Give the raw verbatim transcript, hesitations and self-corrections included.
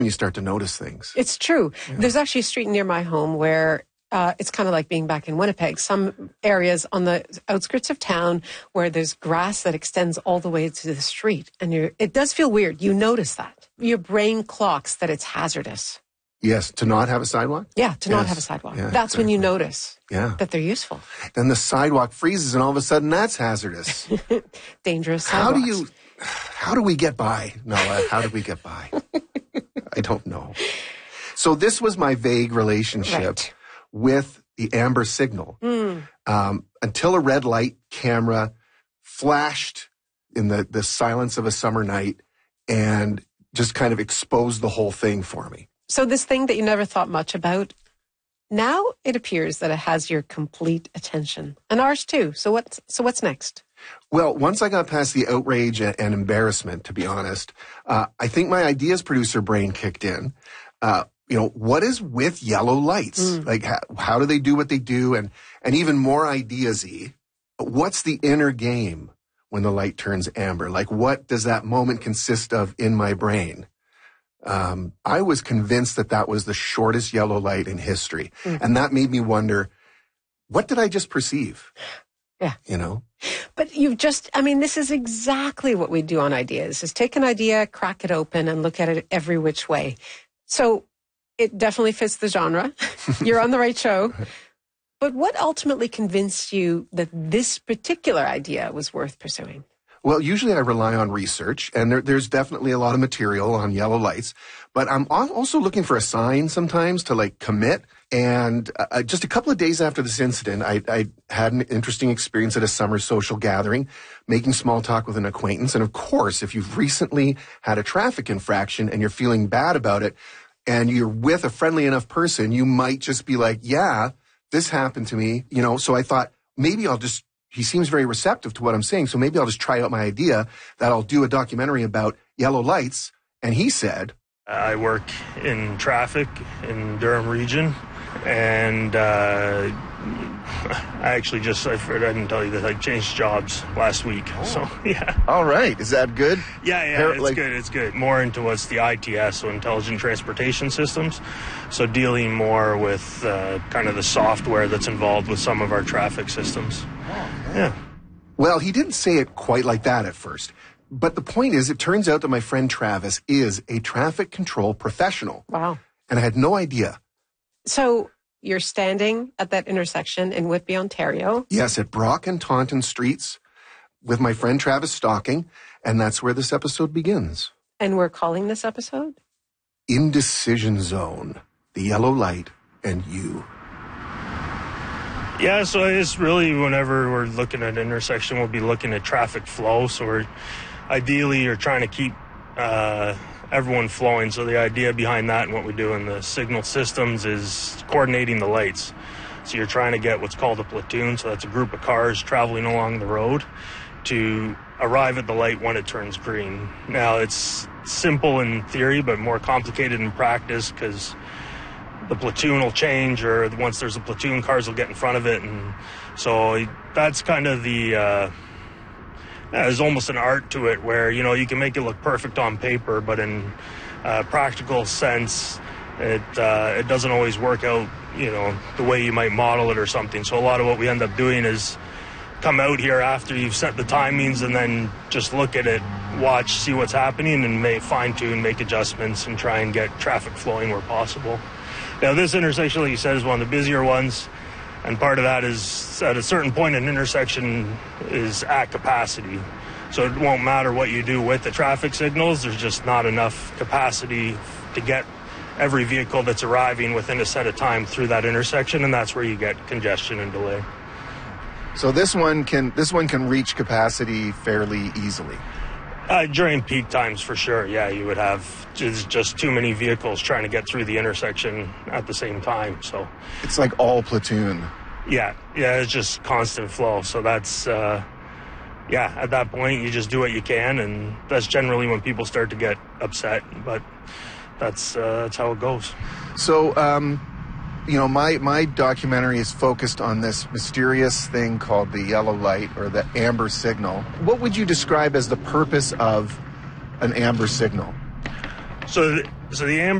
You start to notice things. It's true. Yeah. There's actually a street near my home where uh, it's kind of like being back in Winnipeg. Some areas on the outskirts of town where there's grass that extends all the way to the street. And you're, it does feel weird. You notice that. Your brain clocks that it's hazardous. Yes, to not have a sidewalk? Yeah, to yes. not have a sidewalk. Yeah, that's exactly. when you notice yeah. that they're useful. Then the sidewalk freezes and all of a sudden that's hazardous. Dangerous sidewalks. How do you, how do we get by, Noah? How do we get by? I don't know. So this was my vague relationship right. with the amber signal mm. um, until a red light camera flashed in the, the silence of a summer night and just kind of exposed the whole thing for me. So this thing that you never thought much about, now it appears that it has your complete attention. And ours too. So what's, so what's next? Well, once I got past the outrage and embarrassment, to be honest, uh, I think my ideas producer brain kicked in. Uh, you know, what is with yellow lights? Mm. Like, how, how do they do what they do? And, and even more ideas-y, what's the inner game when the light turns amber? Like, what does that moment consist of in my brain? Um, I was convinced that that was the shortest yellow light in history. Mm. And that made me wonder, what did I just perceive? Yeah. You know? But you've just, I mean, this is exactly what we do on ideas, is take an idea, crack it open, and look at it every which way. So it definitely fits the genre. You're on the right show. But what ultimately convinced you that this particular idea was worth pursuing? Well, usually I rely on research, and there, there's definitely a lot of material on yellow lights, but I'm also looking for a sign sometimes to, like, commit. And uh, just a couple of days after this incident, I, I had an interesting experience at a summer social gathering, making small talk with an acquaintance. And of course, if you've recently had a traffic infraction and you're feeling bad about it, and you're with a friendly enough person, you might just be like, yeah, this happened to me, you know. So I thought, maybe I'll just, he seems very receptive to what I'm saying, so maybe I'll just try out my idea that I'll do a documentary about yellow lights. And he said, I work in traffic in Durham region, and uh, I actually just, I didn't tell you that I changed jobs last week. Oh. So, yeah. All right. Is that good? Yeah, yeah, Her, it's like... good. It's good. More into what's the I T S, so Intelligent Transportation Systems. So dealing more with uh, kind of the software that's involved with some of our traffic systems. Oh, yeah. Well, he didn't say it quite like that at first. But the point is, it turns out that my friend Travis is a traffic control professional. Wow. And I had no idea. So you're standing at that intersection in Whitby, Ontario. Yes, at Brock and Taunton Streets with my friend Travis Stocking. And that's where this episode begins. And we're calling this episode? Indecision Zone, the yellow light, and you. Yeah, so it's really whenever we're looking at intersection, we'll be looking at traffic flow. So we're ideally you're trying to keep uh, everyone flowing. So the idea behind that and what we do in the signal systems is coordinating the lights. So you're trying to get what's called a platoon. So that's a group of cars traveling along the road to arrive at the light when it turns green. Now, it's simple in theory, but more complicated in practice because the platoon will change, or once there's a platoon, cars will get in front of it. And so that's kind of the, uh, yeah, there's almost an art to it where, you know, you can make it look perfect on paper, but in uh, practical sense, it, uh, it doesn't always work out, you know, the way you might model it or something. So a lot of what we end up doing is come out here after you've set the timings and then just look at it, watch, see what's happening, and may fine tune, make adjustments, and try and get traffic flowing where possible. Now, this intersection, like you said, is one of the busier ones, and part of that is at a certain point an intersection is at capacity. So it won't matter what you do with the traffic signals, there's just not enough capacity to get every vehicle that's arriving within a set of time through that intersection, and that's where you get congestion and delay. So this one can this one can reach capacity fairly easily. Uh, during peak times, for sure, yeah, you would have just, just too many vehicles trying to get through the intersection at the same time. So it's like all platoon. Yeah, yeah, it's just constant flow. So that's, uh, yeah, at that point, you just do what you can, and that's generally when people start to get upset. But that's uh, that's how it goes. So, um, you know, my, my documentary is focused on this mysterious thing called the yellow light or the amber signal. What would you describe as the purpose of an amber signal? So So the amber